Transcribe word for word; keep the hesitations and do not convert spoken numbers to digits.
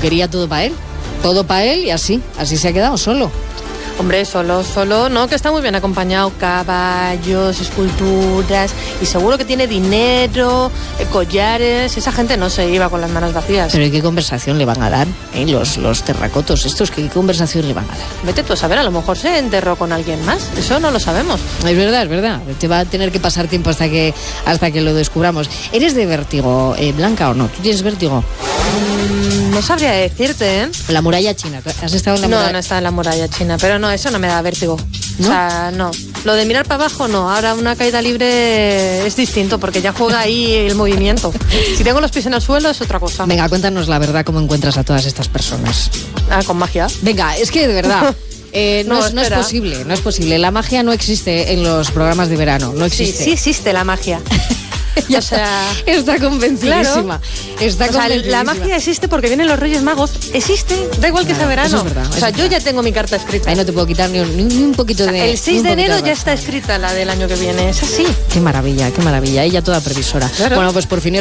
quería todo para él. Todo para él y así, así se ha quedado solo. Hombre, solo, solo, no, que está muy bien acompañado, caballos, esculturas, y seguro que tiene dinero, eh, collares, esa gente no se iba con las manos vacías. Pero ¿y qué conversación le van a dar? ¿Eh? Los, los terracotos estos, ¿qué conversación le van a dar? Vete tú a saber, a lo mejor se enterró con alguien más, eso no lo sabemos. Es verdad, es verdad, te va a tener que pasar tiempo hasta que, hasta que lo descubramos. ¿Eres de vértigo, eh, Blanca, o no? ¿Tú tienes vértigo? Mm, no sabría decirte, ¿eh? La muralla china, ¿has estado en la muralla? No, no está en la muralla china, pero no, eso no me da vértigo. ¿No? O sea, no. Lo de mirar para abajo, no. Ahora una caída libre es distinto, porque ya juega ahí el movimiento. Si tengo los pies en el suelo es otra cosa. Venga, cuéntanos la verdad, cómo encuentras a todas estas personas. Ah, con magia. Venga, es que de verdad... Eh, no, no, es, no es posible, no es posible. La magia no existe en los programas de verano, no existe. Sí, sí existe la magia. Ya o sea, está convencidísima. Claro. Está o sea, la magia existe porque vienen los Reyes Magos. Existe, da igual que claro, sea verano. Eso es verdad, o sea, yo verdad. ya tengo mi carta escrita. Ahí no te puedo quitar ni un, ni un poquito de... O sea, el seis de enero de ya está escrita la del año que viene. Es así. Qué maravilla, qué maravilla. Ella toda previsora. Claro. Bueno, pues por fin